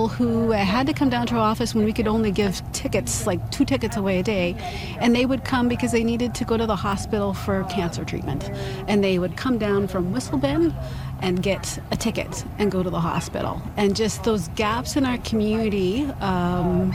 people who had to come down to our office when we could only give tickets, like 2 tickets away a day, and they would come because they needed to go to the hospital for cancer treatment. And they would come down from Whistle Bend and get a ticket and go to the hospital. And just those gaps in our community